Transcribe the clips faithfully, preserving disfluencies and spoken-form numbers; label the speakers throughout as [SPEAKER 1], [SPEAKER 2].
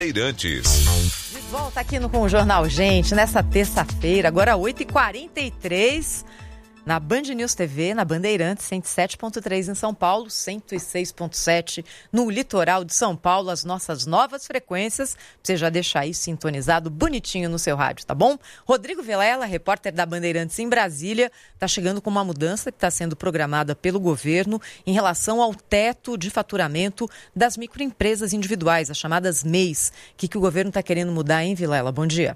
[SPEAKER 1] Bandeirantes.
[SPEAKER 2] De volta aqui no Com o Jornal Gente, nessa terça-feira, agora oito e quarenta e três, na Band News T V, na Bandeirantes, cento e sete ponto três em São Paulo, cento e seis ponto sete no litoral de São Paulo, as nossas novas frequências, pra você já deixar aí sintonizado bonitinho no seu rádio, tá bom? Rodrigo Vilela, repórter da Bandeirantes em Brasília, tá chegando com uma mudança que está sendo programada pelo governo em relação ao teto de faturamento das microempresas individuais, as chamadas M E Is. O que, que o governo está querendo mudar, hein, Vilela? Bom dia.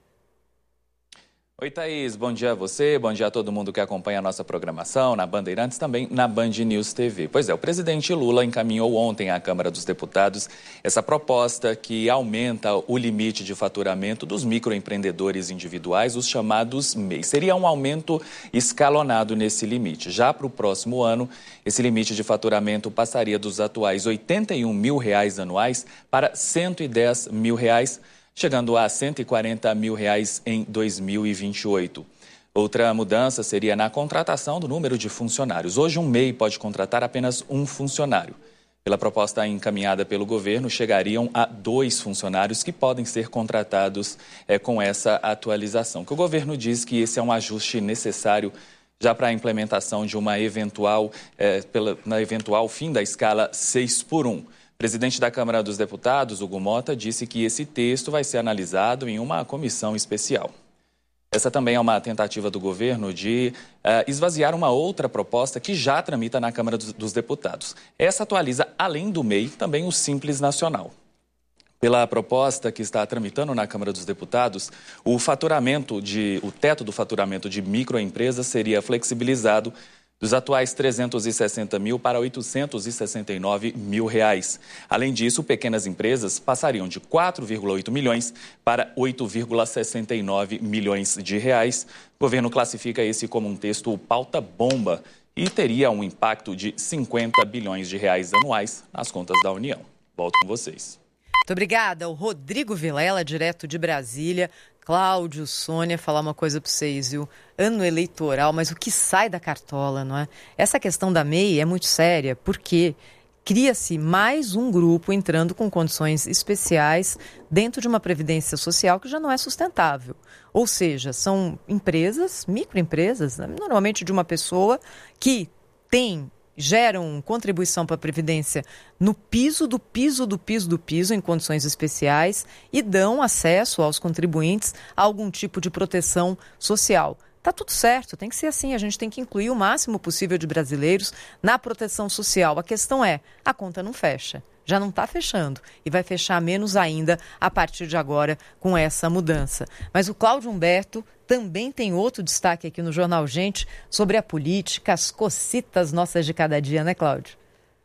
[SPEAKER 3] Oi, Thaís. Bom dia a você, bom dia a todo mundo que acompanha a nossa programação na Bandeirantes, também na Band News T V. Pois é, o presidente Lula encaminhou ontem à Câmara dos Deputados essa proposta que aumenta o limite de faturamento dos microempreendedores individuais, os chamados M E Is. Seria um aumento escalonado nesse limite. Já para o próximo ano, esse limite de faturamento passaria dos atuais oitenta e um mil reais anuais para cento e dez mil reais, chegando a cento e quarenta mil reais em dois mil e vinte e oito. Outra mudança seria na contratação do número de funcionários. Hoje, um M E I pode contratar apenas um funcionário. Pela proposta encaminhada pelo governo, chegariam a dois funcionários que podem ser contratados é, com essa atualização. Que o governo diz que esse é um ajuste necessário já para a implementação de uma eventual, é, pela, na eventual fim da escala seis por um. O presidente da Câmara dos Deputados, Hugo Mota, disse que esse texto vai ser analisado em uma comissão especial. Essa também é uma tentativa do governo de uh, esvaziar uma outra proposta que já tramita na Câmara dos, dos Deputados. Essa atualiza, além do M E I, também o Simples Nacional. Pela proposta que está tramitando na Câmara dos Deputados, o faturamento de, o teto do faturamento de microempresas seria flexibilizado dos atuais trezentos e sessenta mil para oitocentos e sessenta e nove mil reais. Além disso, pequenas empresas passariam de quatro vírgula oito milhões para oito vírgula sessenta e nove milhões de reais. O governo classifica esse como um texto pauta-bomba e teria um impacto de cinquenta bilhões de reais anuais nas contas da União. Volto com vocês.
[SPEAKER 2] Muito obrigada. O Rodrigo Vilela, direto de Brasília. Cláudio, Sônia, falar uma coisa para vocês, viu? Ano eleitoral, mas o que sai da cartola, não é? Essa questão da M E I é muito séria, porque cria-se mais um grupo entrando com condições especiais dentro de uma previdência social que já não é sustentável. Ou seja, são empresas, microempresas, né? Normalmente de uma pessoa que tem... geram contribuição para a Previdência no piso do piso do piso do piso, em condições especiais, e dão acesso aos contribuintes a algum tipo de proteção social. Tá tudo certo, tem que ser assim, a gente tem que incluir o máximo possível de brasileiros na proteção social. A questão é, a conta não fecha. Já não está fechando e vai fechar menos ainda a partir de agora com essa mudança. Mas o Cláudio Humberto também tem outro destaque aqui no Jornal Gente sobre a política, as cocitas nossas de cada dia, né, Cláudio?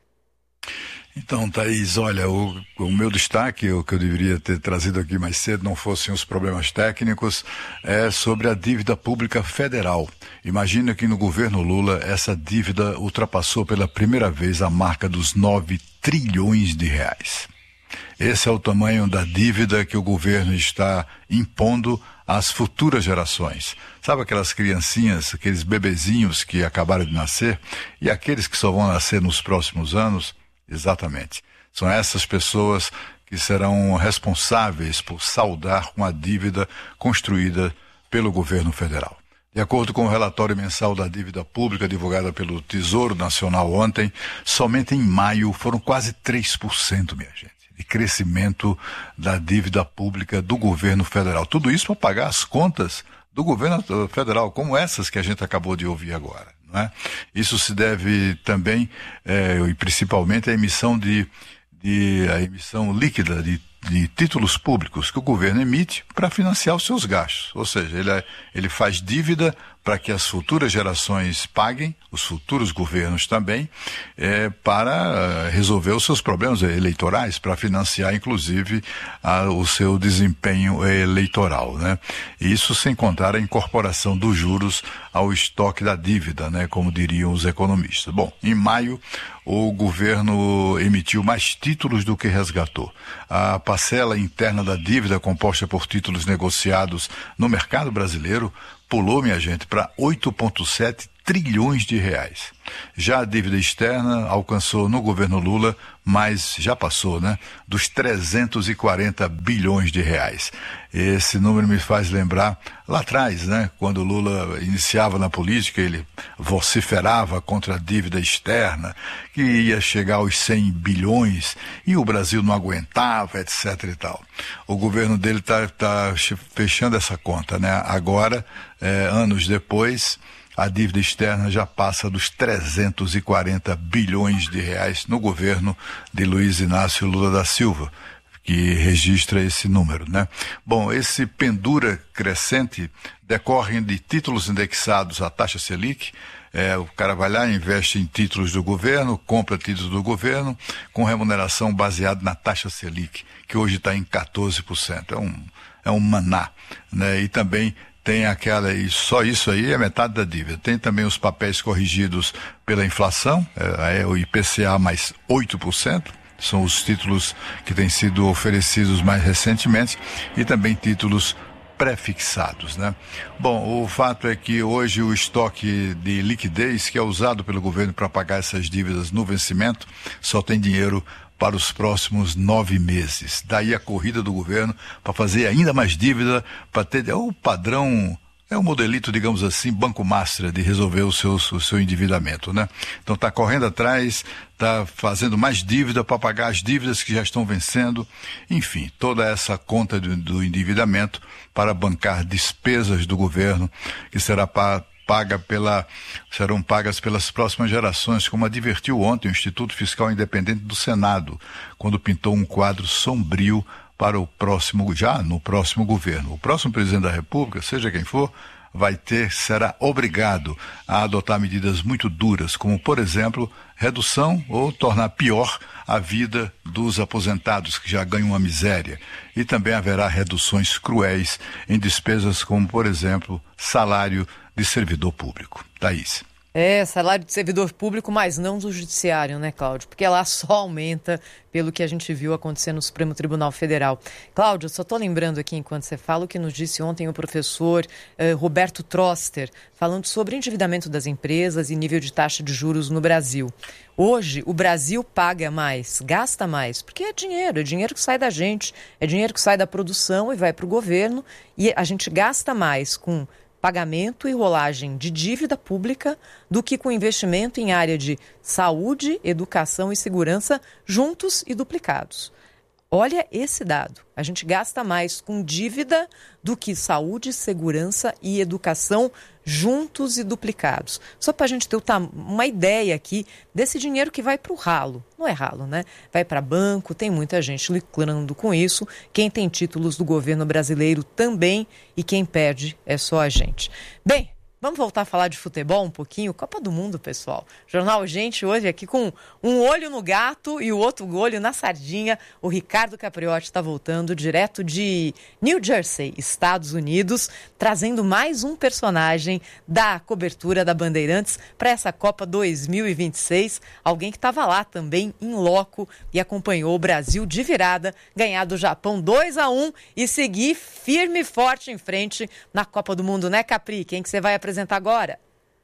[SPEAKER 4] Então, Thaís, olha, o, o meu destaque, o que eu deveria ter trazido aqui mais cedo, não fossem os problemas técnicos, é sobre a dívida pública federal. Imagina que no governo Lula essa dívida ultrapassou pela primeira vez a marca dos nove trilhões de reais. Esse é o tamanho da dívida que o governo está impondo às futuras gerações. Sabe aquelas criancinhas, aqueles bebezinhos que acabaram de nascer e aqueles que só vão nascer nos próximos anos? Exatamente. São essas pessoas que serão responsáveis por saldar uma dívida construída pelo governo federal. De acordo com o relatório mensal da dívida pública divulgado pelo Tesouro Nacional ontem, somente em maio foram quase três por cento, minha gente, de crescimento da dívida pública do governo federal. Tudo isso para pagar as contas do governo federal, como essas que a gente acabou de ouvir agora. Não é? Isso se deve também, é, e principalmente, à emissão, de, de, a emissão líquida de, de títulos públicos que o governo emite para financiar os seus gastos. Ou seja, ele, é, ele faz dívida para que as futuras gerações paguem, os futuros governos também, é, para resolver os seus problemas eleitorais, para financiar, inclusive, a, o seu desempenho eleitoral, né? Isso sem contar a incorporação dos juros ao estoque da dívida, né? Como diriam os economistas. Bom, em maio, o governo emitiu mais títulos do que resgatou. A parcela interna da dívida, composta por títulos negociados no mercado brasileiro, pulou, minha gente, para oito vírgula sete trilhões de reais. Já a dívida externa alcançou no governo Lula, mas já passou, né, dos trezentos e quarenta bilhões de reais. Esse número me faz lembrar lá atrás, né, quando Lula iniciava na política, ele vociferava contra a dívida externa, que ia chegar aos cem bilhões, e o Brasil não aguentava, etc e tal. O governo dele está tá fechando essa conta, né? Agora, é, anos depois, a dívida externa já passa dos trezentos e quarenta bilhões de reais no governo de Luiz Inácio Lula da Silva, que registra esse número, né? Bom, esse pendura crescente decorre de títulos indexados à taxa Selic. É, o cara vai lá, investe em títulos do governo, compra títulos do governo, com remuneração baseada na taxa Selic, que hoje está em quatorze por cento. É um, é um maná, né? E também tem aquela, e só isso aí é metade da dívida. Tem também os papéis corrigidos pela inflação, é, é o I P C A mais oito por cento, são os títulos que têm sido oferecidos mais recentemente, e também títulos pré-fixados, né? Bom, o fato é que hoje o estoque de liquidez que é usado pelo governo para pagar essas dívidas no vencimento só tem dinheiro para os próximos nove meses. Daí a corrida do governo para fazer ainda mais dívida, para ter é o padrão, é o modelito, digamos assim, Banco Master de resolver o seu, o seu endividamento, né? Então está correndo atrás, está fazendo mais dívida para pagar as dívidas que já estão vencendo, enfim, toda essa conta do, do endividamento para bancar despesas do governo que será para paga pela, serão pagas pelas próximas gerações, como advertiu ontem o Instituto Fiscal Independente do Senado, quando pintou um quadro sombrio para o próximo, já no próximo governo. O próximo presidente da República, seja quem for, vai ter, será obrigado a adotar medidas muito duras, como, por exemplo, redução ou tornar pior a vida dos aposentados, que já ganham uma miséria. E também haverá reduções cruéis em despesas como, por exemplo, salário de servidor público. Thaís.
[SPEAKER 2] É, salário de servidor público, mas não do judiciário, né, Cláudio? Porque lá só aumenta pelo que a gente viu acontecer no Supremo Tribunal Federal. Cláudio, só estou lembrando aqui, enquanto você fala, o que nos disse ontem o professor eh, Roberto Troster, falando sobre endividamento das empresas e nível de taxa de juros no Brasil. Hoje, o Brasil paga mais, gasta mais, porque é dinheiro, é dinheiro que sai da gente, é dinheiro que sai da produção e vai para o governo, e a gente gasta mais com pagamento e rolagem de dívida pública do que com investimento em área de saúde, educação e segurança juntos e duplicados. Olha esse dado. A gente gasta mais com dívida do que saúde, segurança e educação juntos e duplicados. Só para a gente ter uma ideia aqui desse dinheiro que vai para o ralo. Não é ralo, né? Vai para banco, tem muita gente lucrando com isso. Quem tem títulos do governo brasileiro também, e quem perde é só a gente. Bem, vamos voltar a falar de futebol um pouquinho? Copa do Mundo, pessoal. Jornal Gente hoje aqui com um olho no gato e o outro olho na sardinha. O Ricardo Capriotti está voltando direto de New Jersey, Estados Unidos, trazendo mais um personagem da cobertura da Bandeirantes para essa Copa dois mil e vinte e seis. Alguém que estava lá também em loco e acompanhou o Brasil de virada, ganhar do Japão dois a um e seguir firme e forte em frente na Copa do Mundo, né, Capri? Quem que você vai apresentar apresentar agora?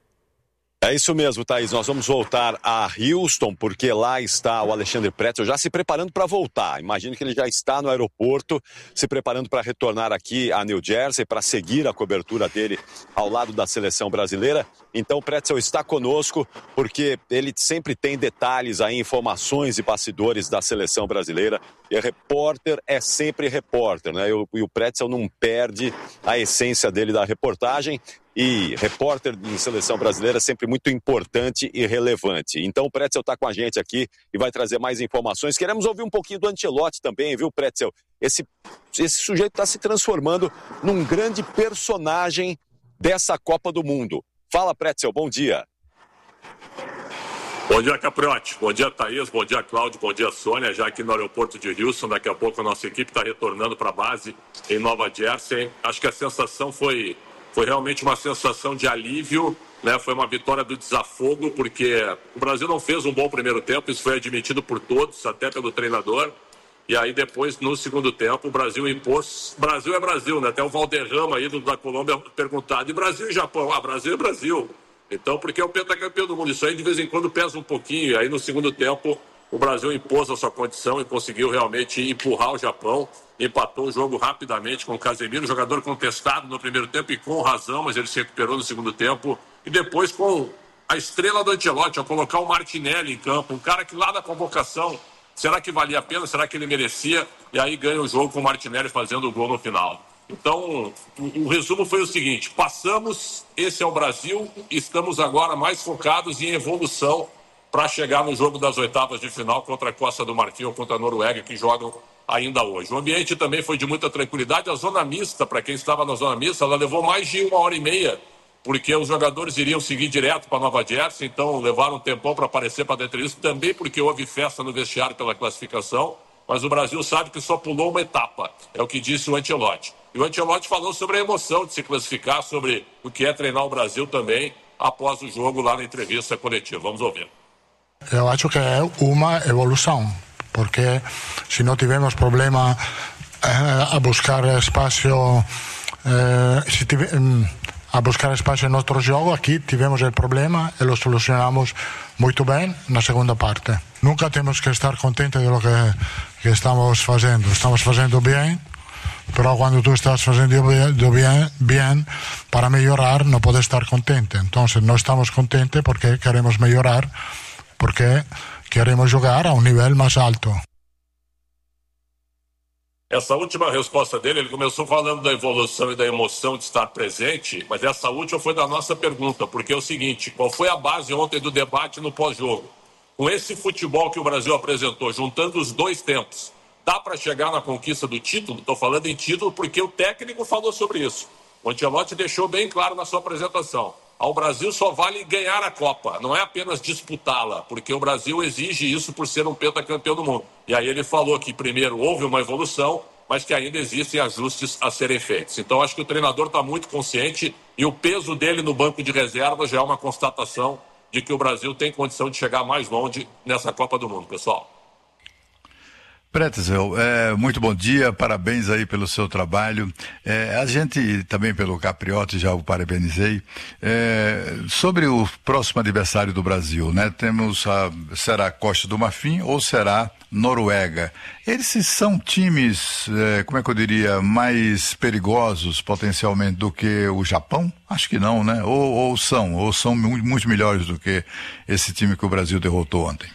[SPEAKER 1] É isso mesmo, Thaís. Nós vamos voltar a Houston, porque lá está o Alexandre Pretzel já se preparando para voltar. Imagino que ele já está no aeroporto, se preparando para retornar aqui a New Jersey, para seguir a cobertura dele ao lado da seleção brasileira. Então o Pretzel está conosco, porque ele sempre tem detalhes aí, informações e bastidores da seleção brasileira. E repórter é sempre repórter, né? E o Pretzel não perde a essência dele da reportagem. E repórter em seleção brasileira é sempre muito importante e relevante. Então o Pretzel está com a gente aqui e vai trazer mais informações. Queremos ouvir um pouquinho do Ancelotti também, viu, Pretzel? Esse, esse sujeito está se transformando num grande personagem dessa Copa do Mundo. Fala, Pretzel, bom dia.
[SPEAKER 5] Bom dia, Capriotti. Bom dia, Thaís. Bom dia, Cláudio. Bom dia, Sônia. Já aqui no aeroporto de Houston, daqui a pouco a nossa equipe está retornando para a base em Nova Jersey. Acho que a sensação foi... Foi realmente uma sensação de alívio, né? Foi uma vitória do desafogo, porque o Brasil não fez um bom primeiro tempo, isso foi admitido por todos, até pelo treinador. E aí depois, no segundo tempo, o Brasil impôs... Brasil é Brasil, né? Até o Valderrama aí do, da Colômbia perguntado, e Brasil e Japão? Ah, Brasil é Brasil. Então, porque é o pentacampeão do mundo. Isso aí de vez em quando pesa um pouquinho. Aí no segundo tempo o Brasil impôs a sua condição e conseguiu realmente empurrar o Japão. Empatou o jogo rapidamente com o Casemiro, jogador contestado no primeiro tempo e com razão, mas ele se recuperou no segundo tempo. E depois com a estrela do Ancelotti, ao colocar o Martinelli em campo, um cara que lá da convocação, será que valia a pena? Será que ele merecia? E aí ganha o jogo com o Martinelli fazendo o gol no final. Então, o, o resumo foi o seguinte: passamos, esse é o Brasil, estamos agora mais focados em evolução para chegar no jogo das oitavas de final contra a Costa do Marfim ou contra a Noruega, que jogam ainda hoje. O ambiente também foi de muita tranquilidade. A zona mista, para quem estava na zona mista, ela levou mais de uma hora e meia, porque os jogadores iriam seguir direto para Nova Jersey, então levaram um tempão para aparecer para dentro disso, também porque houve festa no vestiário pela classificação, mas o Brasil sabe que só pulou uma etapa, é o que disse o Ancelotti. E o Ancelotti falou sobre a emoção de se classificar, sobre o que é treinar o Brasil também, após o jogo lá na entrevista coletiva. Vamos ouvir.
[SPEAKER 6] Eu acho que é uma evolução, porque se não tivermos problema eh, a buscar espaço, eh, se tive, a buscar espaço em nosso jogo, aqui tivemos o problema e o solucionamos muito bem na segunda parte. Nunca temos que estar contentes de lo que, que estamos fazendo. Estamos fazendo bem, pero quando tu estás fazendo bem, bem, para melhorar não podes estar contente. Então não estamos contentes porque queremos melhorar, porque queremos jogar a um nível mais alto.
[SPEAKER 5] Essa última resposta dele, ele começou falando da evolução e da emoção de estar presente, mas essa última foi da nossa pergunta, porque é o seguinte: qual foi a base ontem do debate no pós-jogo? Com esse futebol que o Brasil apresentou, juntando os dois tempos, dá para chegar na conquista do título? Estou falando em título porque o técnico falou sobre isso. O Ancelotti deixou bem claro na sua apresentação: ao Brasil só vale ganhar a Copa, não é apenas disputá-la, porque o Brasil exige isso por ser um pentacampeão do mundo. E aí ele falou que primeiro houve uma evolução, mas que ainda existem ajustes a serem feitos. Então acho que o treinador está muito consciente e o peso dele no banco de reservas já é uma constatação de que o Brasil tem condição de chegar mais longe nessa Copa do Mundo, pessoal.
[SPEAKER 4] Pretzel, é, muito bom dia, parabéns aí pelo seu trabalho. É, a gente também pelo Capriotti já o parabenizei. É, sobre o próximo adversário do Brasil, né? Temos a, será Costa do Marfim ou será Noruega? Eles são times, é, como é que eu diria, mais perigosos potencialmente do que o Japão? Acho que não, né? Ou, ou são, ou são muito, muito melhores do que esse time que o Brasil derrotou ontem.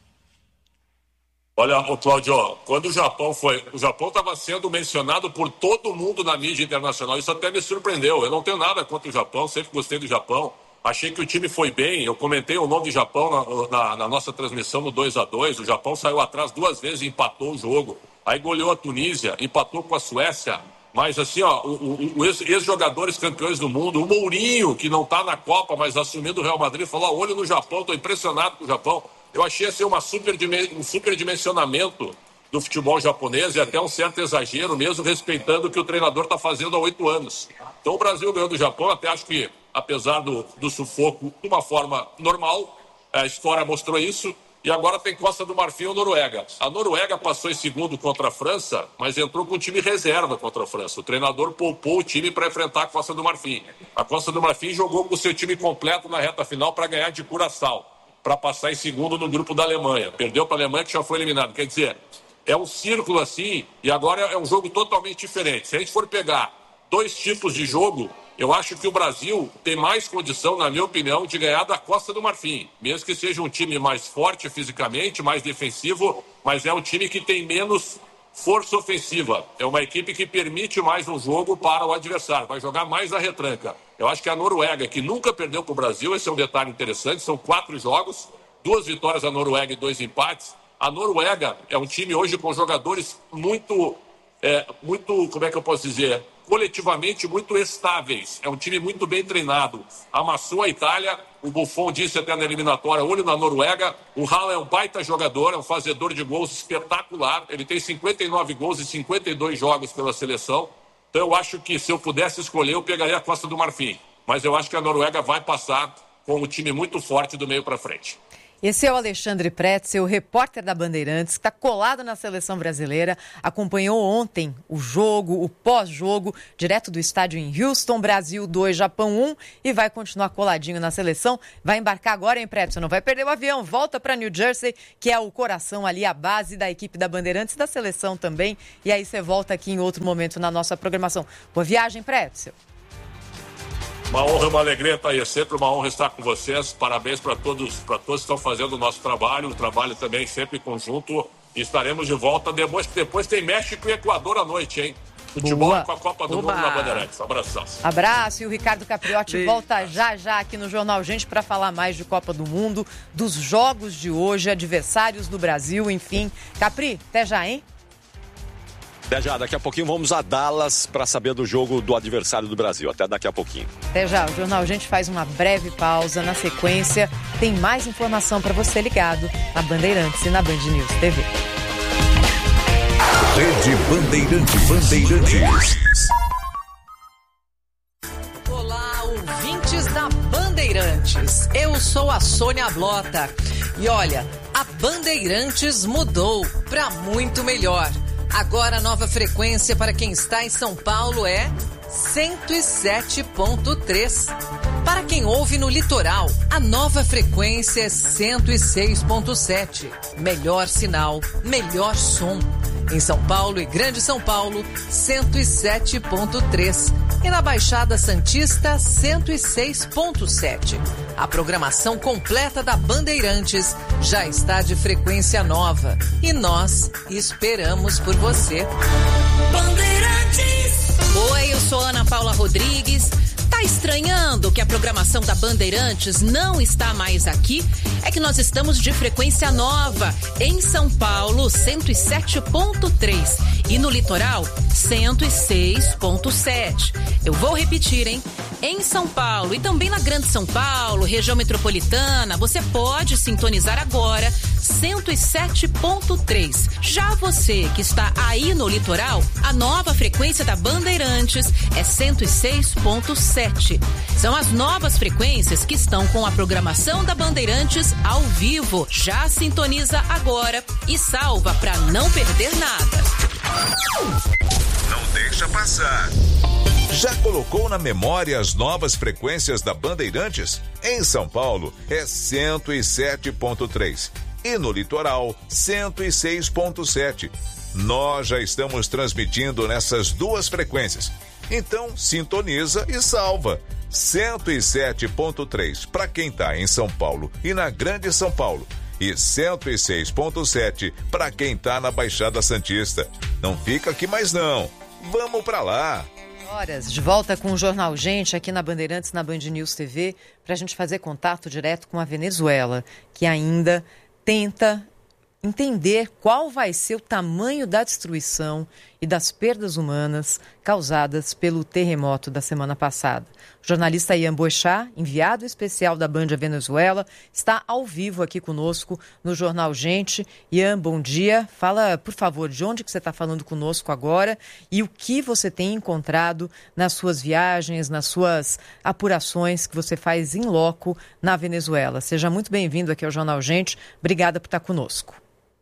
[SPEAKER 5] Olha, o Cláudio, quando o Japão foi... O Japão estava sendo mencionado por todo mundo na mídia internacional. Isso até me surpreendeu. Eu não tenho nada contra o Japão, sempre gostei do Japão. Achei que o time foi bem. Eu comentei o nome do Japão na, na, na nossa transmissão no dois a dois. O Japão saiu atrás duas vezes e empatou o jogo. Aí goleou a Tunísia, empatou com a Suécia. Mas assim, ó, o, o, o ex-jogadores campeões do mundo, o Mourinho, que não está na Copa, mas assumindo o Real Madrid, falou: olho no Japão, estou impressionado com o Japão. Eu achei assim uma super, um superdimensionamento do futebol japonês e até um certo exagero mesmo, respeitando o que o treinador está fazendo há oito anos. Então o Brasil ganhou do Japão, até acho que, apesar do, do sufoco, de uma forma normal, a história mostrou isso. E agora tem Costa do Marfim ou Noruega. A Noruega passou em segundo contra a França, mas entrou com o time reserva contra a França. O treinador poupou o time para enfrentar a Costa do Marfim. A Costa do Marfim jogou com o seu time completo na reta final para ganhar de Curaçao, para passar em segundo no grupo da Alemanha. Perdeu para a Alemanha, que já foi eliminado. Quer dizer, é um círculo assim, e agora é um jogo totalmente diferente. Se a gente for pegar dois tipos de jogo, eu acho que o Brasil tem mais condição, na minha opinião, de ganhar da Costa do Marfim. Mesmo que seja um time mais forte fisicamente, mais defensivo, mas é um time que tem menos força ofensiva. É uma equipe que permite mais um jogo para o adversário, vai jogar mais a retranca. Eu acho que a Noruega, que nunca perdeu para o Brasil, esse é um detalhe interessante, são quatro jogos, duas vitórias da Noruega e dois empates. A Noruega é um time hoje com jogadores muito, é, muito, como é que eu posso dizer, coletivamente muito estáveis. É um time muito bem treinado. Amassou a Itália, o Buffon disse até na eliminatória, olho na Noruega. O Haaland é um baita jogador, é um fazedor de gols espetacular. Ele tem cinquenta e nove gols e cinquenta e dois jogos pela seleção. Então eu acho que se eu pudesse escolher, eu pegaria a Costa do Marfim. Mas eu acho que a Noruega vai passar com um time muito forte do meio para frente.
[SPEAKER 2] Esse é o Alexandre Pretzel, repórter da Bandeirantes, que está colado na seleção brasileira. Acompanhou ontem o jogo, o pós-jogo, direto do estádio em Houston, Brasil dois, Japão um, e vai continuar coladinho na seleção. Vai embarcar agora, hein, Pretzel? Não vai perder o avião, volta para New Jersey, que é o coração ali, a base da equipe da Bandeirantes e da seleção também. E aí você volta aqui em outro momento na nossa programação. Boa viagem, Pretzel.
[SPEAKER 5] Uma honra, uma alegria estar aí. É sempre uma honra estar com vocês. Parabéns para todos, para todos que estão fazendo o nosso trabalho. O trabalho também sempre conjunto. E estaremos de volta depois, depois tem México e Equador à noite, hein? Futebol
[SPEAKER 2] Boa.
[SPEAKER 5] Com a Copa do
[SPEAKER 2] Oba.
[SPEAKER 5] Mundo na Bandeirantes. Abração.
[SPEAKER 2] Abraço, e o Ricardo Capriotti volta já já aqui no Jornal Gente para falar mais de Copa do Mundo, dos jogos de hoje, adversários do Brasil, enfim. Capri, até já, hein?
[SPEAKER 1] Até já, daqui a pouquinho vamos a Dallas para saber do jogo do adversário do Brasil. Até daqui a pouquinho.
[SPEAKER 2] Até já, o Jornal Gente faz uma breve pausa. Na sequência, tem mais informação para você ligado na Bandeirantes e na Band News T V.
[SPEAKER 7] Rede Bandeirante Bandeirantes.
[SPEAKER 8] Olá, ouvintes da Bandeirantes. Eu sou a Sônia Blota. E olha, a Bandeirantes mudou para muito melhor. Agora a nova frequência para quem está em São Paulo é cento e sete ponto três. Para quem ouve no litoral, a nova frequência é cento e seis ponto sete. Melhor sinal, melhor som. Em São Paulo e Grande São Paulo, cento e sete ponto três. E na Baixada Santista, cento e seis ponto sete. A programação completa da Bandeirantes já está de frequência nova. E nós esperamos por você.
[SPEAKER 9] Bandeirantes! Oi, eu sou Ana Paula Rodrigues. Tá estranhando que a programação da Bandeirantes não está mais aqui? É que nós estamos de frequência nova. Em São Paulo, cento e sete ponto três. E no litoral, cento e seis ponto sete. Eu vou repetir, hein? Em São Paulo e também na Grande São Paulo, região metropolitana, você pode sintonizar agora cento e sete ponto três. Já você que está aí no litoral, a nova frequência da Bandeirantes é cento e seis ponto sete. São as novas frequências que estão com a programação da Bandeirantes ao vivo. Já sintoniza agora e salva para não perder nada.
[SPEAKER 7] Não deixa passar. Já colocou na memória as novas frequências da Bandeirantes? Em São Paulo é cento e sete ponto três e no litoral cento e seis ponto sete. Nós já estamos transmitindo nessas duas frequências. Então sintoniza e salva. cento e sete ponto três para quem está em São Paulo e na Grande São Paulo. E cento e seis ponto sete para quem está na Baixada Santista. Não fica aqui mais não. Vamos para lá.
[SPEAKER 2] Horas, de volta com o Jornal Gente aqui na Bandeirantes, na Band News T V, para a gente fazer contato direto com a Venezuela, que ainda tenta entender qual vai ser o tamanho da destruição e das perdas humanas causadas pelo terremoto da semana passada. O jornalista Ian Boixá, enviado especial da Band Venezuela, está ao vivo aqui conosco no Jornal Gente. Ian, bom dia. Fala, por favor, de onde que você está falando conosco agora e o que você tem encontrado nas suas viagens, nas suas apurações que você faz em loco na Venezuela. Seja muito bem-vindo aqui ao Jornal Gente. Obrigada por estar conosco.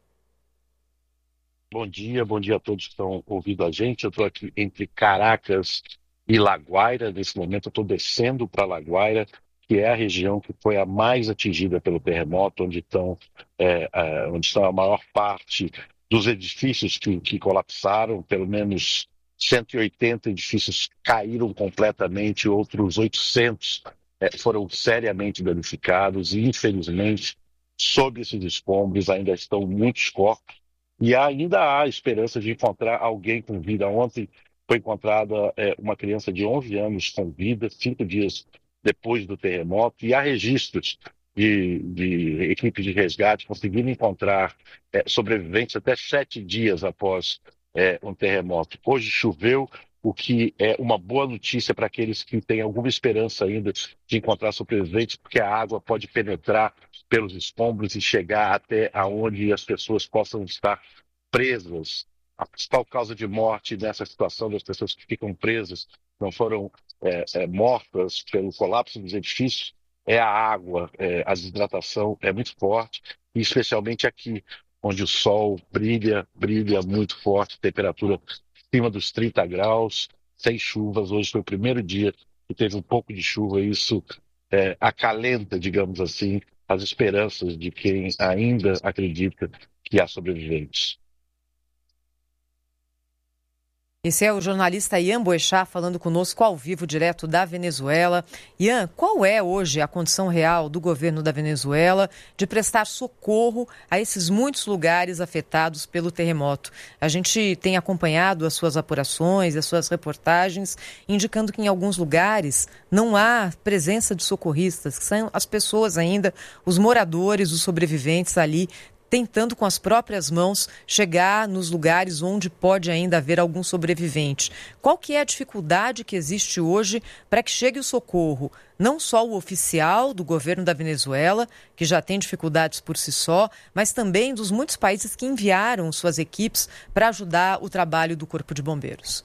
[SPEAKER 10] Bom dia, bom dia a todos que estão ouvindo a gente. Eu estou aqui entre Caracas e La Guaira. Nesse momento eu estou descendo para La Guaira, que é a região que foi a mais atingida pelo terremoto, onde estão, é, é, onde estão a maior parte dos edifícios que, que colapsaram. Pelo menos cento e oitenta edifícios caíram completamente, outros oitocentos é, foram seriamente danificados e, infelizmente, sob esses escombros ainda estão muitos corpos. E ainda há esperança de encontrar alguém com vida. Ontem foi encontrada é, uma criança de onze anos com vida, cinco dias depois do terremoto. E há registros de, de equipes de resgate conseguindo encontrar é, sobreviventes até sete dias após é, um terremoto. Hoje choveu, o que é uma boa notícia para aqueles que têm alguma esperança ainda de encontrar sobreviventes, porque a água pode penetrar pelos escombros e chegar até aonde as pessoas possam estar presas. A principal causa de morte nessa situação das pessoas que ficam presas não foram é, é, mortas pelo colapso dos edifícios, é a água, é, a desidratação é muito forte, e especialmente aqui, onde o sol brilha, brilha muito forte, temperatura acima dos trinta graus, sem chuvas. Hoje foi o primeiro dia que teve um pouco de chuva, e isso é, acalenta, digamos assim, as esperanças de quem ainda acredita que há sobreviventes.
[SPEAKER 2] Esse é o jornalista Ian Boechat falando conosco ao vivo, direto da Venezuela. Ian, qual é hoje a condição real do governo da Venezuela de prestar socorro a esses muitos lugares afetados pelo terremoto? A gente tem acompanhado as suas apurações, as suas reportagens, indicando que em alguns lugares não há presença de socorristas, que são as pessoas ainda, os moradores, os sobreviventes ali, tentando com as próprias mãos chegar nos lugares onde pode ainda haver algum sobrevivente. Qual que é a dificuldade que existe hoje para que chegue o socorro? Não só o oficial do governo da Venezuela, que já tem dificuldades por si só, mas também dos muitos países que enviaram suas equipes para ajudar o trabalho do Corpo de Bombeiros.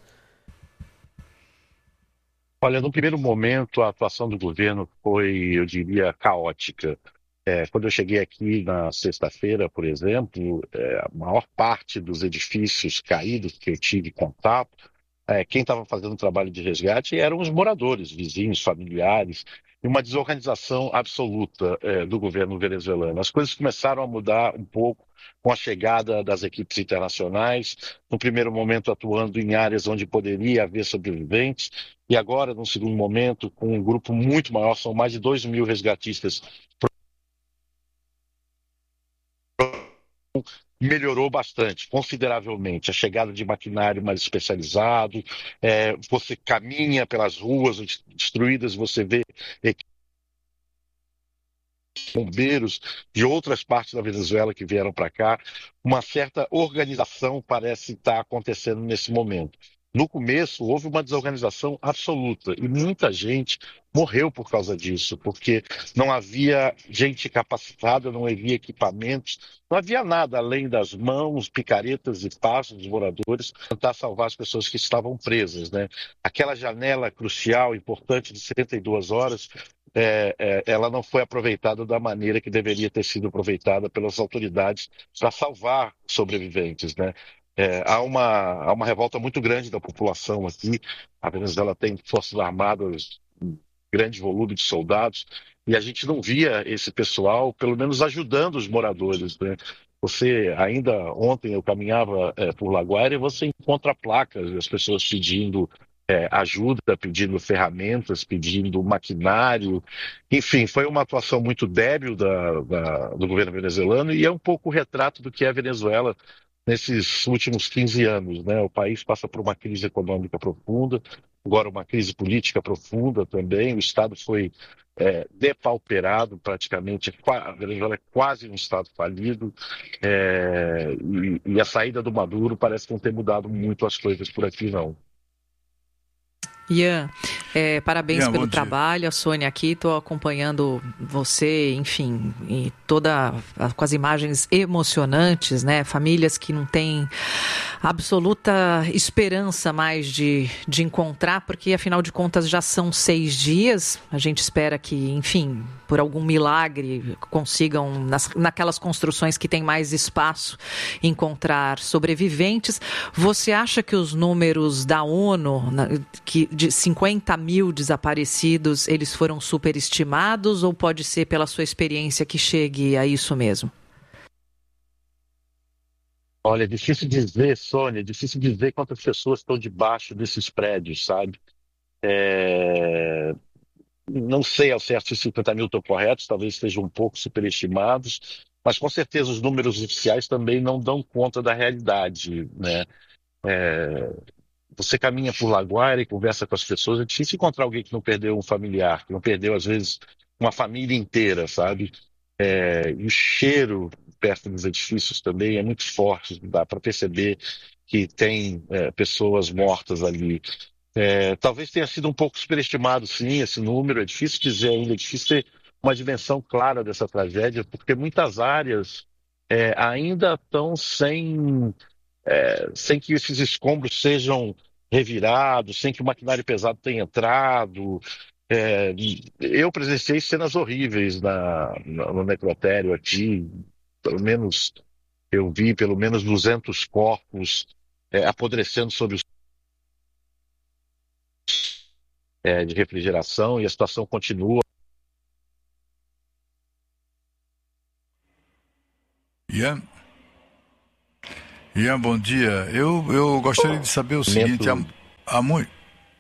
[SPEAKER 10] Olha, no primeiro momento, a atuação do governo foi, eu diria, caótica. É, quando eu cheguei aqui na sexta-feira, por exemplo, é, a maior parte dos edifícios caídos que eu tive contato, é, quem estava fazendo o trabalho de resgate eram os moradores, vizinhos, familiares, e uma desorganização absoluta é, do governo venezuelano. As coisas começaram a mudar um pouco com a chegada das equipes internacionais, no primeiro momento atuando em áreas onde poderia haver sobreviventes, e agora, num segundo momento, com um grupo muito maior, são mais de dois mil resgatistas. Melhorou bastante, consideravelmente, a chegada de maquinário mais especializado, é, você caminha pelas ruas destruídas, você vê bombeiros de outras partes da Venezuela que vieram para cá, uma certa organização parece estar acontecendo nesse momento. No começo, houve uma desorganização absoluta e muita gente morreu por causa disso, porque não havia gente capacitada, não havia equipamentos, não havia nada além das mãos, picaretas e passos dos moradores para tentar salvar as pessoas que estavam presas, né? Aquela janela crucial, importante, de setenta e duas horas, é, é, ela não foi aproveitada da maneira que deveria ter sido aproveitada pelas autoridades para salvar sobreviventes, né? É, há, uma, há uma revolta muito grande da população aqui. A Venezuela tem forças armadas, um grande volume de soldados, e a gente não via esse pessoal, pelo menos, ajudando os moradores, né? Você, ainda ontem eu caminhava é, por La Guaira e você encontra placas, as pessoas pedindo é, ajuda, pedindo ferramentas, pedindo maquinário. Enfim, foi uma atuação muito débil da, da, do governo venezuelano, e é um pouco o retrato do que é a Venezuela nesses últimos quinze anos, né? O país passa por uma crise econômica profunda, agora uma crise política profunda também. O Estado foi é, depauperado praticamente, a Venezuela é quase um Estado falido, é, e, e a saída do Maduro parece não ter mudado muito as coisas por aqui, não.
[SPEAKER 8] Ian, é, parabéns
[SPEAKER 4] Ian,
[SPEAKER 8] pelo trabalho. A Sônia aqui, estou acompanhando você, enfim, e toda com as imagens emocionantes, né? Famílias que não têm absoluta esperança mais de, de encontrar, porque afinal de contas já são seis dias. A gente espera que, enfim, por algum milagre consigam, nas, naquelas construções que tem mais espaço, encontrar sobreviventes. Você acha que os números da ONU, na, que de cinquenta mil desaparecidos, eles foram superestimados, ou pode ser pela sua experiência que chegue a isso mesmo?
[SPEAKER 10] Olha, é difícil dizer, Sônia, é difícil dizer quantas pessoas estão debaixo desses prédios, sabe? É... Não sei ao certo se cinquenta mil estão corretos, talvez estejam um pouco superestimados, mas com certeza os números oficiais também não dão conta da realidade, né? É... Você caminha por La Guaira e conversa com as pessoas, é difícil encontrar alguém que não perdeu um familiar, que não perdeu, às vezes, uma família inteira, sabe? É, e o cheiro perto dos edifícios também é muito forte, dá para perceber que tem é, pessoas mortas ali. É, talvez tenha sido um pouco superestimado, sim, esse número, é difícil dizer ainda, é difícil ter uma dimensão clara dessa tragédia, porque muitas áreas é, ainda estão sem, é, sem que esses escombros sejam revirados, sem que o maquinário pesado tenha entrado. É, eu presenciei cenas horríveis na, no necrotério aqui, pelo menos eu vi pelo menos duzentos corpos é, apodrecendo sobre os é, de refrigeração, e a situação continua.
[SPEAKER 4] Ian, Ian, bom dia. Eu, eu gostaria de saber o seguinte, há, há muito...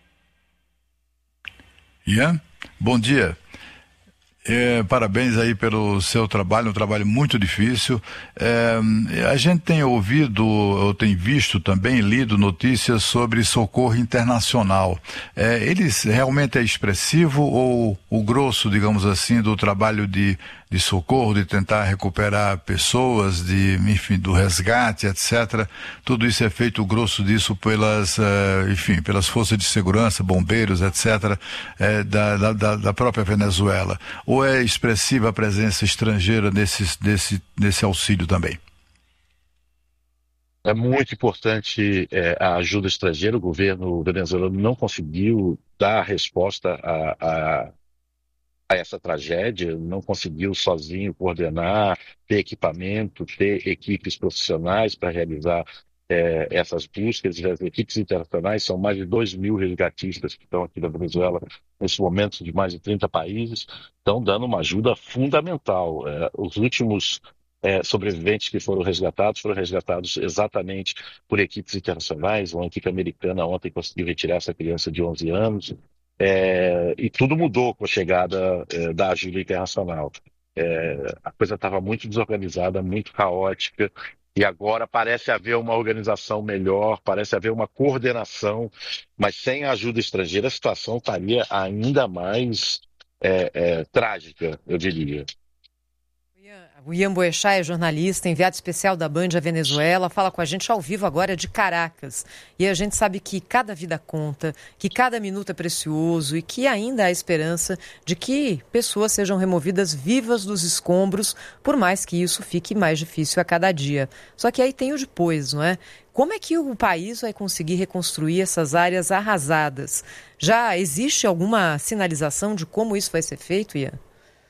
[SPEAKER 4] Ian, bom dia. É, parabéns aí pelo seu trabalho, um trabalho muito difícil. É, a gente tem ouvido, ou tem visto também, lido notícias sobre socorro internacional. É, ele realmente é expressivo ou o grosso, digamos assim, do trabalho de, de socorro, de tentar recuperar pessoas, de, enfim, do resgate, etcétera. Tudo isso é feito, o grosso disso, pelas, uh, enfim, pelas forças de segurança, bombeiros, etcétera, é, da, da, da própria Venezuela. Ou é expressiva a presença estrangeira nesse, nesse, nesse auxílio também?
[SPEAKER 10] É muito importante é, a ajuda estrangeira. O governo venezuelano não conseguiu dar resposta a, a, a essa tragédia, não conseguiu sozinho coordenar, ter equipamento, ter equipes profissionais para realizar é, essas buscas. As equipes internacionais são mais de dois mil resgatistas que estão aqui na Venezuela nesse momento, de mais de trinta países, estão dando uma ajuda fundamental. É, os últimos é, sobreviventes que foram resgatados foram resgatados exatamente por equipes internacionais. Uma equipe americana ontem conseguiu retirar essa criança de onze anos. É, e tudo mudou com a chegada é, da ajuda internacional. É, a coisa estava muito desorganizada, muito caótica, e agora parece haver uma organização melhor, parece haver uma coordenação, mas sem a ajuda estrangeira a situação estaria ainda mais é, é, trágica, eu diria.
[SPEAKER 2] O Ian Boechat é jornalista, enviado especial da Band à Venezuela, fala com a gente ao vivo agora de Caracas. E a gente sabe que cada vida conta, que cada minuto é precioso e que ainda há esperança de que pessoas sejam removidas vivas dos escombros, por mais que isso fique mais difícil a cada dia. Só que aí tem o depois, não é? Como é que o país vai conseguir reconstruir essas áreas arrasadas? Já existe alguma sinalização de como isso vai ser feito, Ian?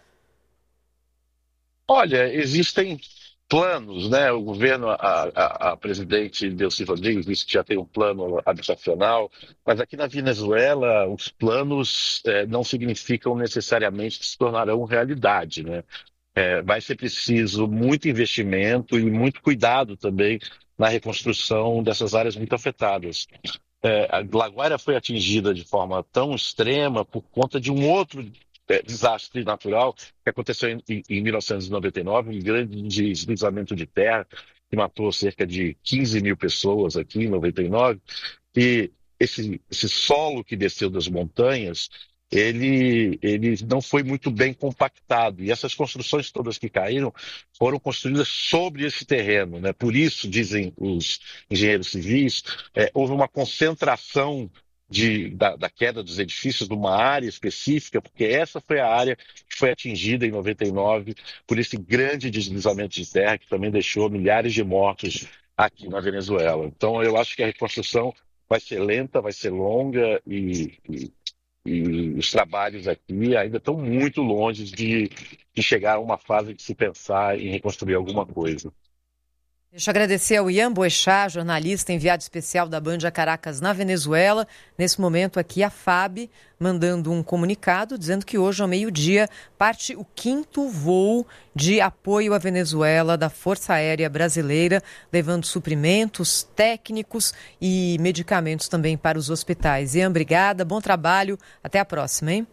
[SPEAKER 10] Olha, existem planos, né? O governo, a, a, a presidente Delcy Rodrigues disse que já tem um plano habitacional, mas aqui na Venezuela os planos é, não significam necessariamente que se tornarão realidade, né? É, vai ser preciso muito investimento e muito cuidado também na reconstrução dessas áreas muito afetadas. É, a La Guaira foi atingida de forma tão extrema por conta de um outro É, desastre natural que aconteceu em, em, em mil novecentos e noventa e nove, um grande deslizamento de terra que matou cerca de quinze mil pessoas aqui em noventa e nove, e esse, esse solo que desceu das montanhas, ele, ele não foi muito bem compactado, e essas construções todas que caíram foram construídas sobre esse terreno, né? Por isso, dizem os engenheiros civis, é, houve uma concentração De, da, da queda dos edifícios numa área específica, porque essa foi a área que foi atingida em noventa e nove por esse grande deslizamento de terra que também deixou milhares de mortos aqui na Venezuela. Então eu acho que a reconstrução vai ser lenta, vai ser longa, e, e, e os trabalhos aqui ainda estão muito longe de, de chegar a uma fase de se pensar em reconstruir alguma coisa.
[SPEAKER 2] Deixa eu agradecer ao Ian Boechat, jornalista, enviado especial da Band a Caracas, na Venezuela. Nesse momento aqui, a F A B mandando um comunicado dizendo que hoje, ao meio-dia, parte o quinto voo de apoio à Venezuela da Força Aérea Brasileira, levando suprimentos técnicos e medicamentos também para os hospitais. Ian, obrigada, bom trabalho, até a próxima, hein?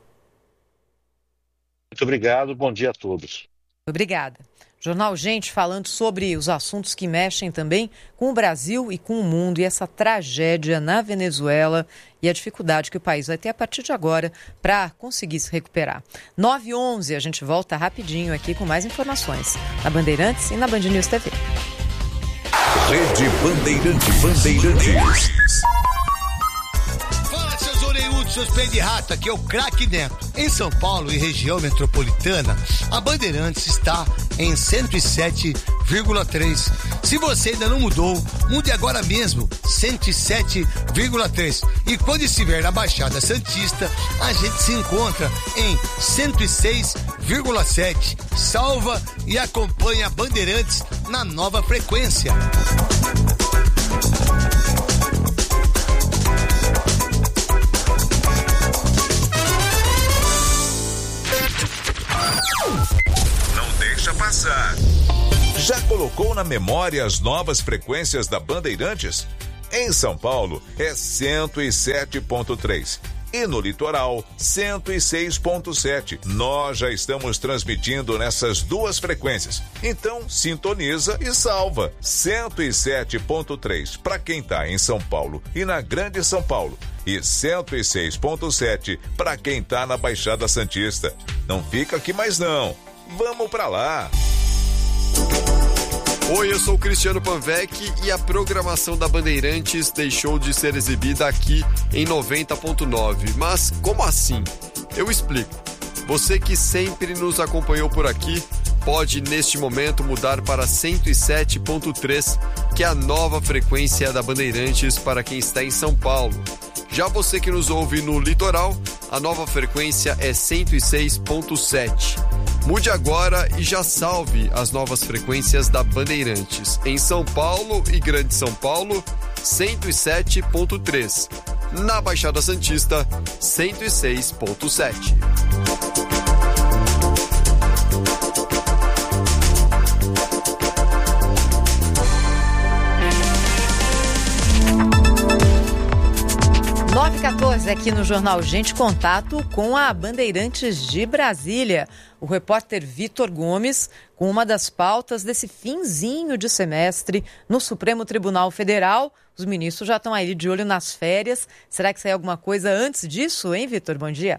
[SPEAKER 10] Muito obrigado, bom dia a todos.
[SPEAKER 2] Obrigada. Jornal Gente falando sobre os assuntos que mexem também com o Brasil e com o mundo, e essa tragédia na Venezuela e a dificuldade que o país vai ter a partir de agora para conseguir se recuperar. nove e onze, a gente volta rapidinho aqui com mais informações na Bandeirantes e na Band News T V.
[SPEAKER 7] Rede Bandeirantes. Bandeirantes.
[SPEAKER 11] Fala, seus orelhudos, seus pés de rato, aqui é o Craque Neto. Em São Paulo e região metropolitana, a Bandeirantes está em cento e sete vírgula três. Se você ainda não mudou, mude agora mesmo, cento e sete vírgula três. E quando estiver na Baixada Santista, a gente se encontra em cento e seis vírgula sete. Salva e acompanha Bandeirantes na nova frequência.
[SPEAKER 7] Não deixa passar. Já colocou na memória as novas frequências da Bandeirantes? Em São Paulo é cento e sete ponto três e no litoral cento e seis ponto sete. Nós já estamos transmitindo nessas duas frequências. Então sintoniza e salva. cento e sete ponto três para quem está em São Paulo e na Grande São Paulo. E cento e seis ponto sete para quem está na Baixada Santista. Não fica aqui mais não. Vamos para lá.
[SPEAKER 12] Oi, eu sou o Cristiano Panvec e a programação da Bandeirantes deixou de ser exibida aqui em noventa ponto nove. Mas como assim? Eu explico. Você que sempre nos acompanhou por aqui pode neste momento mudar para cento e sete ponto três, que é a nova frequência da Bandeirantes para quem está em São Paulo. Já você que nos ouve no litoral, a nova frequência é cento e seis ponto sete. Mude agora e já salve as novas frequências da Bandeirantes. Em São Paulo e Grande São Paulo, cento e sete ponto três. Na Baixada Santista, cento e seis ponto sete.
[SPEAKER 2] nove e quatorze aqui no Jornal Gente, contato com a Bandeirantes de Brasília. O repórter Vitor Gomes com uma das pautas desse finzinho de semestre no Supremo Tribunal Federal. Os ministros já estão aí de olho nas férias. Será que sai alguma coisa antes disso, hein, Vitor? Bom dia.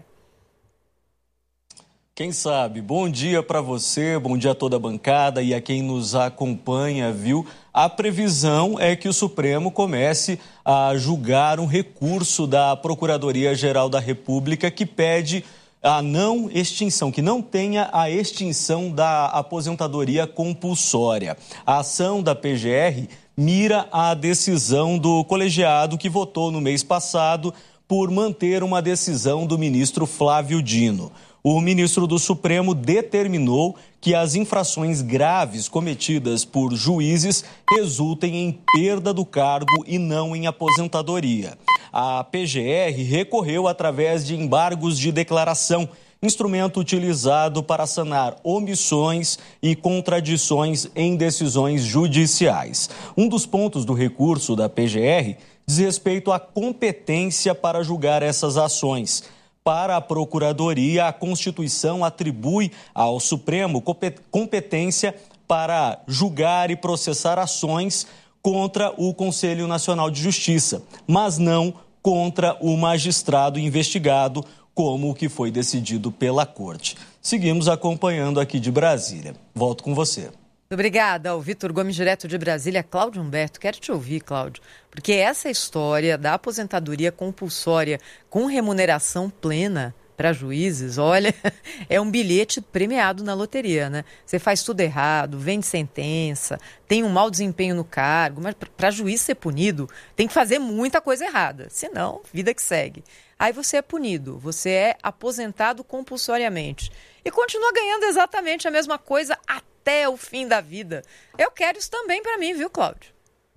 [SPEAKER 13] Quem sabe? Bom dia para você, bom dia a toda a bancada e a quem nos acompanha, viu? A previsão é que o Supremo comece a julgar um recurso da Procuradoria-Geral da República que pede a não extinção, que não tenha a extinção da aposentadoria compulsória. A ação da P G R mira a decisão do colegiado que votou no mês passado por manter uma decisão do ministro Flávio Dino. O ministro do Supremo determinou que as infrações graves cometidas por juízes resultem em perda do cargo e não em aposentadoria. A P G R recorreu através de embargos de declaração, instrumento utilizado para sanar omissões e contradições em decisões judiciais. Um dos pontos do recurso da P G R diz respeito à competência para julgar essas ações. Para a Procuradoria, a Constituição atribui ao Supremo competência para julgar e processar ações contra o Conselho Nacional de Justiça, mas não contra o magistrado investigado, como o que foi decidido pela Corte. Seguimos acompanhando aqui de Brasília. Volto com você.
[SPEAKER 2] Obrigada ao Vitor Gomes, direto de Brasília. Cláudio Humberto, quero te ouvir, Cláudio, porque essa história da aposentadoria compulsória com remuneração plena para juízes, olha, é um bilhete premiado na loteria, né? Você faz tudo errado, vende sentença, tem um mau desempenho no cargo, mas para juiz ser punido tem que fazer muita coisa errada, senão, vida que segue. Aí você é punido, você é aposentado compulsoriamente e continua ganhando exatamente a mesma coisa até o fim da vida. Eu quero isso também para mim, viu, Cláudio?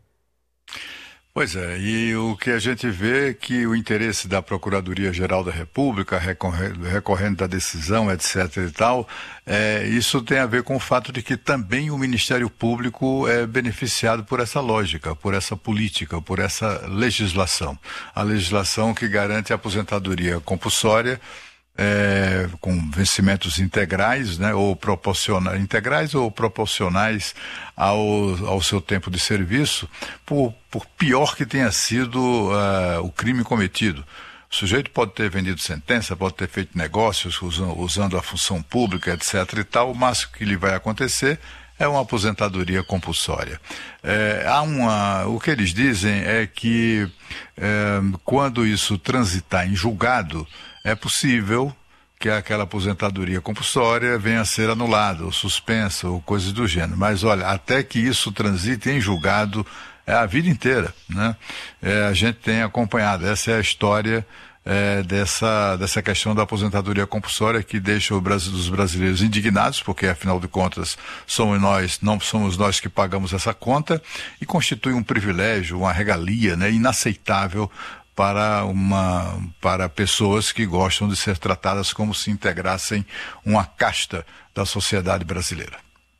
[SPEAKER 4] Pois é, e o que a gente vê é que o interesse da Procuradoria-Geral da República, recorrendo, recorrendo da decisão, etc e tal, é, isso tem a ver com o fato de que também o Ministério Público é beneficiado por essa lógica, por essa política, por essa legislação. A legislação que garante a aposentadoria compulsória, É, com vencimentos integrais, né, ou proporcionais, integrais ou proporcionais ao, ao seu tempo de serviço, por, por pior que tenha sido uh, o crime cometido. O sujeito pode ter vendido sentença, pode ter feito negócios usando, usando a função pública, etc e tal, mas o que lhe vai acontecer é uma aposentadoria compulsória. É, há uma, o que eles dizem é que é, quando isso transitar em julgado, é possível que aquela aposentadoria compulsória venha a ser anulada, ou suspensa, ou coisas do gênero. Mas, olha, até que isso transite em julgado é a vida inteira, né? É, a gente tem acompanhado, essa é a história é, dessa, dessa questão da aposentadoria compulsória que deixa o Brasil, os brasileiros indignados, porque, afinal de contas, somos nós, não somos nós que pagamos essa conta, e constitui um privilégio, uma regalia, né, inaceitável para, uma, para pessoas que gostam de ser tratadas como se integrassem uma casta da sociedade brasileira.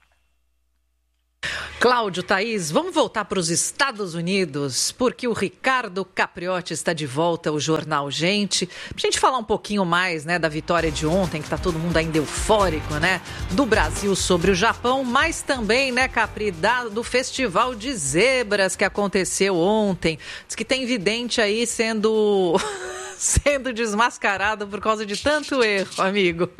[SPEAKER 8] Cláudio, Thaís, vamos voltar para os Estados Unidos, porque o Ricardo Capriotti está de volta ao Jornal Gente. Para a gente falar um pouquinho mais, né, da vitória de ontem, que está todo mundo ainda eufórico, né, do Brasil sobre o Japão, mas também, né, Capri, da, do Festival de Zebras que aconteceu ontem. Diz que tem vidente aí sendo, sendo desmascarado por causa de tanto erro, amigo.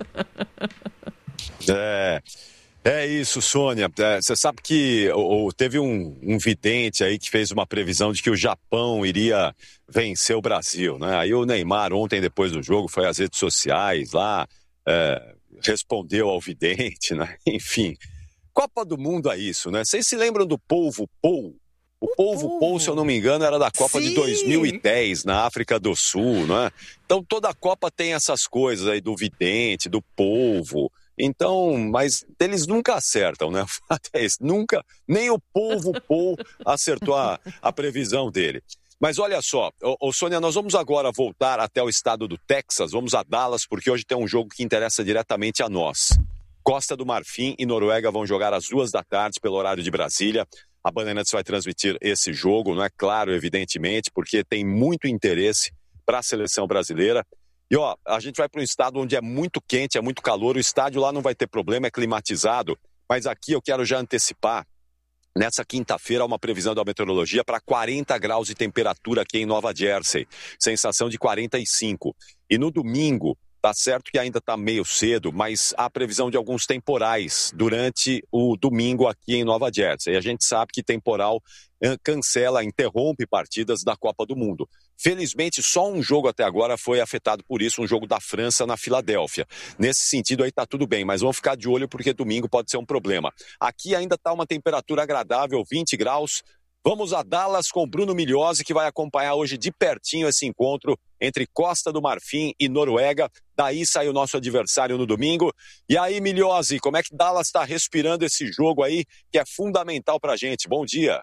[SPEAKER 1] É... É isso, Sônia. É, você sabe que ou, teve um, um vidente aí que fez uma previsão de que o Japão iria vencer o Brasil, né? Aí o Neymar, ontem, depois do jogo, foi às redes sociais lá, é, respondeu ao vidente, né? Enfim, Copa do Mundo é isso, né? Vocês se lembram do polvo Pou? O, o polvo, polvo Pou, se eu não me engano, era da Copa Sim. de dois mil e dez, na África do Sul, né? Então toda a Copa tem essas coisas aí do vidente, do polvo. Então, mas eles nunca acertam, né? O fato é esse, nunca, nem o polvo Pou acertou a, a previsão dele. Mas olha só, ô, ô Sônia, nós vamos agora voltar até o estado do Texas, vamos a Dallas, porque hoje tem um jogo que interessa diretamente a nós. Costa do Marfim e Noruega vão jogar às duas da tarde pelo horário de Brasília. A Bandeirantes vai transmitir esse jogo, não é claro, evidentemente, porque tem muito interesse para a seleção brasileira. E ó, a gente vai para um estado onde é muito quente, é muito calor, o estádio lá não vai ter problema, é climatizado, mas aqui eu quero já antecipar, nessa quinta-feira há uma previsão da meteorologia para quarenta graus de temperatura aqui em Nova Jersey, sensação de quarenta e cinco. E no domingo, tá certo que ainda tá meio cedo, mas há previsão de alguns temporais durante o domingo aqui em Nova Jersey. E a gente sabe que temporal cancela, interrompe partidas da Copa do Mundo. Felizmente, só um jogo até agora foi afetado por isso, um jogo da França na Filadélfia. Nesse sentido aí tá tudo bem, mas vamos ficar de olho porque domingo pode ser um problema. Aqui ainda tá uma temperatura agradável, vinte graus. Vamos a Dallas com Bruno Migliosi, que vai acompanhar hoje de pertinho esse encontro entre Costa do Marfim e Noruega. Daí sai o nosso adversário no domingo. E aí, Migliosi, como é que Dallas está respirando esse jogo aí, que é fundamental pra gente? Bom dia.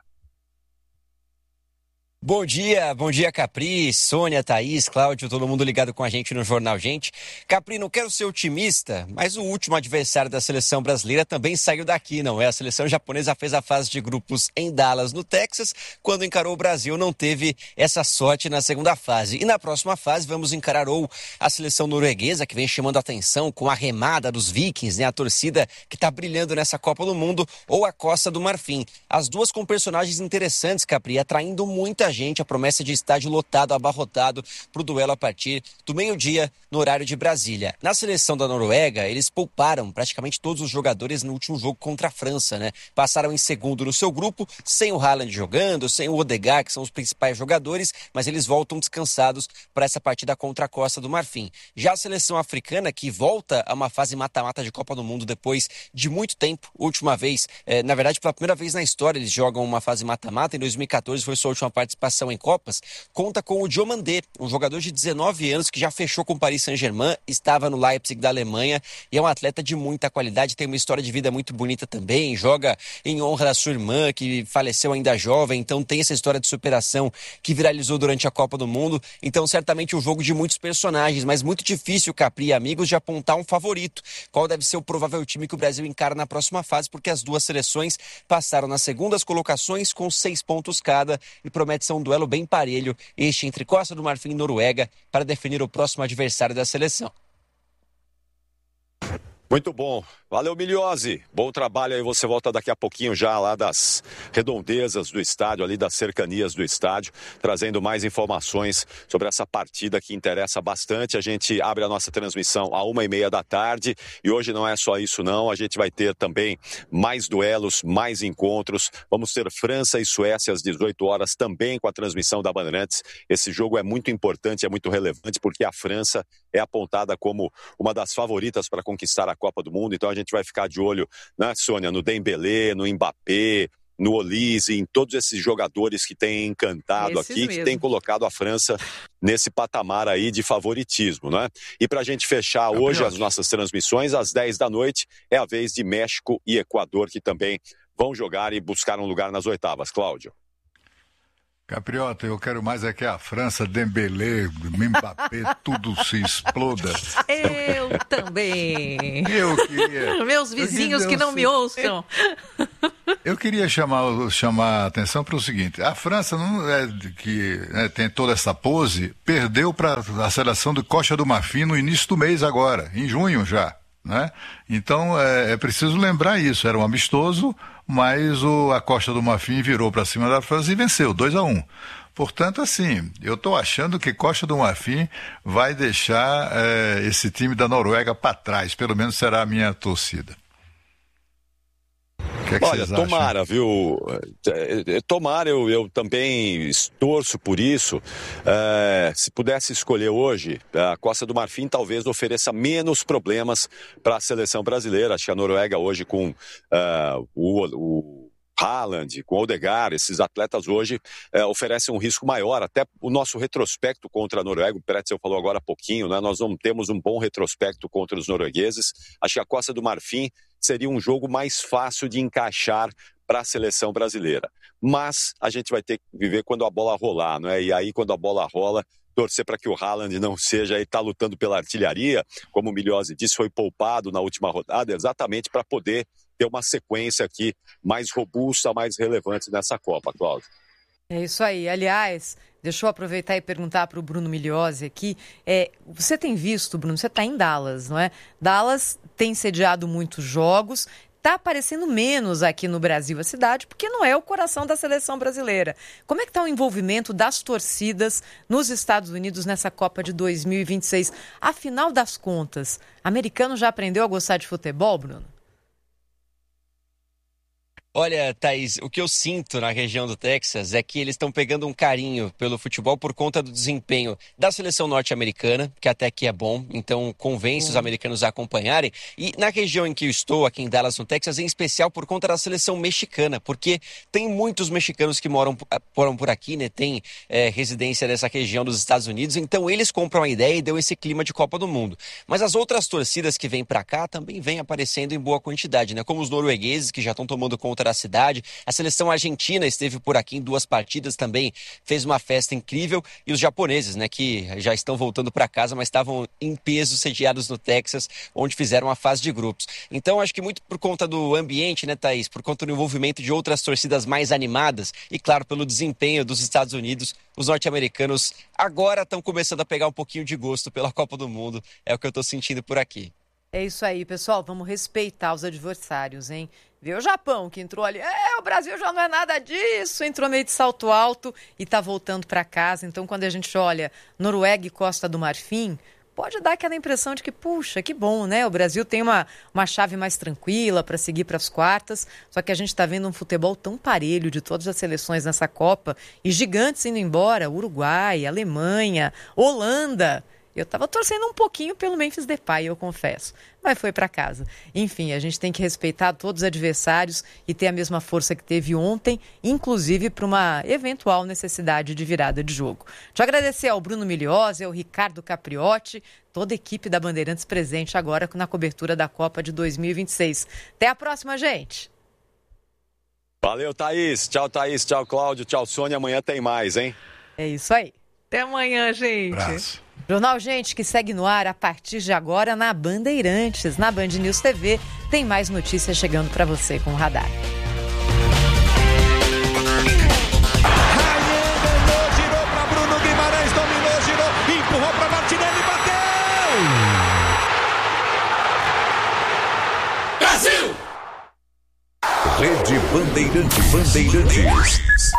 [SPEAKER 14] Bom dia, bom dia Capri, Sônia, Thaís, Cláudio, todo mundo ligado com a gente no Jornal Gente. Capri, não quero ser otimista, mas o último adversário da seleção brasileira também saiu daqui, não é? A seleção japonesa fez a fase de grupos em Dallas, no Texas. Quando encarou o Brasil, não teve essa sorte na segunda fase. E na próxima fase vamos encarar ou a seleção norueguesa, que vem chamando a atenção com a remada dos Vikings, né? A torcida que está brilhando nessa Copa do Mundo, ou a Costa do Marfim. As duas com personagens interessantes, Capri, atraindo muita gente. Gente, a promessa de estádio lotado, abarrotado para o duelo a partir do meio-dia no horário de Brasília. Na seleção da Noruega, eles pouparam praticamente todos os jogadores no último jogo contra a França, né? Passaram em segundo no seu grupo, sem o Haaland jogando, sem o Odegaard, que são os principais jogadores, mas eles voltam descansados para essa partida contra a Costa do Marfim. Já a seleção africana, que volta a uma fase mata-mata de Copa do Mundo depois de muito tempo, última vez, eh, na verdade pela primeira vez na história eles jogam uma fase mata-mata, em dois mil e catorze foi sua última participação em Copas, conta com o Diomandé, um jogador de dezenove anos que já fechou com o Paris Saint-Germain, estava no Leipzig da Alemanha e é um atleta de muita qualidade, tem uma história de vida muito bonita também, joga em honra da sua irmã que faleceu ainda jovem, então tem essa história de superação que viralizou durante a Copa do Mundo, então certamente um jogo de muitos personagens, mas muito difícil, Capri e amigos, de apontar um favorito. Qual deve ser o provável time que o Brasil encara na próxima fase, porque as duas seleções passaram nas segundas colocações com seis pontos cada e promete ser um duelo bem parelho, este entre Costa do Marfim e Noruega, para definir o próximo adversário da seleção.
[SPEAKER 1] Muito bom. Valeu, Miliose. Bom trabalho aí. Você volta daqui a pouquinho já lá das redondezas do estádio, ali das cercanias do estádio, trazendo mais informações sobre essa partida que interessa bastante. A gente abre a nossa transmissão a uma e meia da tarde e hoje não é só isso não. A gente vai ter também mais duelos, mais encontros. Vamos ter França e Suécia às dezoito horas também com a transmissão da Bandeirantes. Esse jogo é muito importante, é muito relevante porque a França é apontada como uma das favoritas para conquistar a Copa do Mundo, então a gente vai ficar de olho, né, Sônia, no Dembélé, no Mbappé, no Olise, em todos esses jogadores que têm encantado esses aqui, mesmo. Que têm colocado a França nesse patamar aí de favoritismo, né? E para a gente fechar é hoje as nossas transmissões, às dez da noite, é a vez de México e Equador, que também vão jogar e buscar um lugar nas oitavas. Cláudio.
[SPEAKER 4] Capriota, eu quero mais é que a França, Dembélé, Mbappé, tudo se exploda.
[SPEAKER 8] Eu também.
[SPEAKER 4] Eu queria...
[SPEAKER 8] Meus vizinhos eu queria, que não eu, me ouçam.
[SPEAKER 4] Eu queria chamar, chamar a atenção para o seguinte, a França, não é, que né, tem toda essa pose, perdeu para a seleção de Costa do Marfim no início do mês agora, em junho já. Né? Então é, é preciso lembrar isso, era um amistoso, mas o, a Costa do Marfim virou para cima da França e venceu, dois a um. Portanto, assim, eu estou achando que Costa do Marfim vai deixar é, esse time da Noruega para trás, pelo menos será a minha torcida. Que é que
[SPEAKER 1] Olha, tomara, viu? Tomara, eu, eu também torço por isso. É, se pudesse escolher hoje, a Costa do Marfim talvez ofereça menos problemas para a seleção brasileira. Acho que a Noruega hoje com uh, o, o Haaland, com o Odegaard, esses atletas hoje é, oferecem um risco maior. Até o nosso retrospecto contra a Noruega, o Pretzel falou agora há pouquinho, né? Nós não temos um bom retrospecto contra os noruegueses. Acho que a Costa do Marfim seria um jogo mais fácil de encaixar para a seleção brasileira. Mas a gente vai ter que viver quando a bola rolar, não é? E aí, quando a bola rola, torcer para que o Haaland não seja, está lutando pela artilharia, como o Miliose disse, foi poupado na última rodada, exatamente para poder ter uma sequência aqui mais robusta, mais relevante nessa Copa, Cláudio.
[SPEAKER 2] É isso aí. Aliás, deixa eu aproveitar e perguntar para o Bruno Miliose aqui. É, você tem visto, Bruno, você está em Dallas, não é? Dallas tem sediado muitos jogos, está aparecendo menos aqui no Brasil, a cidade, porque não é o coração da seleção brasileira. Como é que está o envolvimento das torcidas nos Estados Unidos nessa Copa de dois mil e vinte e seis? Afinal das contas, americano já aprendeu a gostar de futebol, Bruno?
[SPEAKER 14] Olha, Thaís, o que eu sinto na região do Texas é que eles estão pegando um carinho pelo futebol por conta do desempenho da seleção norte-americana, que até que é bom, então convence uhum. os americanos a acompanharem. E na região em que eu estou, aqui em Dallas, no Texas, em especial por conta da seleção mexicana, porque tem muitos mexicanos que moram, moram por aqui, né? Tem é, residência nessa região dos Estados Unidos, então eles compram a ideia e deu esse clima de Copa do Mundo. Mas as outras torcidas que vêm para cá também vêm aparecendo em boa quantidade, né? Como os noruegueses, que já estão tomando conta da cidade. A seleção argentina esteve por aqui em duas partidas também, fez uma festa incrível, e os japoneses, né, que já estão voltando para casa, mas estavam em peso sediados no Texas, onde fizeram a fase de grupos. Então acho que muito por conta do ambiente, né, Thaís, por conta do envolvimento de outras torcidas mais animadas e claro, pelo desempenho dos Estados Unidos, os norte-americanos agora estão começando a pegar um pouquinho de gosto pela Copa do Mundo, é o que eu estou sentindo por aqui.
[SPEAKER 2] É isso aí, pessoal, vamos respeitar os adversários, hein? Vê o Japão que entrou ali, é, o Brasil já não é nada disso, entrou meio de salto alto e tá voltando para casa. Então, quando a gente olha Noruega e Costa do Marfim, pode dar aquela impressão de que, puxa, que bom, né? O Brasil tem uma, uma chave mais tranquila para seguir para as quartas, só que a gente está vendo um futebol tão parelho de todas as seleções nessa Copa e gigantes indo embora, Uruguai, Alemanha, Holanda. Eu estava torcendo um pouquinho pelo Memphis Depay, eu confesso, mas foi para casa. Enfim, a gente tem que respeitar todos os adversários e ter a mesma força que teve ontem, inclusive para uma eventual necessidade de virada de jogo. Deixa eu agradecer ao Bruno Miliose, ao Ricardo Capriotti, toda a equipe da Bandeirantes presente agora na cobertura da Copa de dois mil e vinte e seis. Até a próxima, gente!
[SPEAKER 1] Valeu, Thaís. Tchau, Thaís. Tchau, Cláudio. Tchau, Sônia. Amanhã tem mais, hein?
[SPEAKER 2] É isso aí.
[SPEAKER 8] Até amanhã, gente.
[SPEAKER 4] Abraço.
[SPEAKER 2] Jornal Gente, que segue no ar a partir de agora na Bandeirantes, na Band News T V. Tem mais notícias chegando para você com o Radar.
[SPEAKER 15] Ganhou, girou para Bruno Guimarães, dominou, girou, empurrou para Martinelli, bateu!
[SPEAKER 7] Bandeirantes.